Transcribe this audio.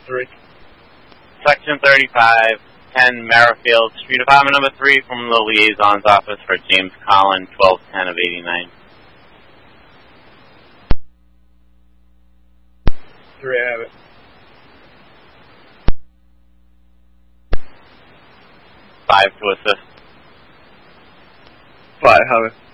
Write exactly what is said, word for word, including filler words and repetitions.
Three. Section thirty-five, ten Merrifield, Street Apartment number three, from the liaison's office for James Collin, twelve ten of eighty-nine. Three, I have it. Five to assist. Five, have it.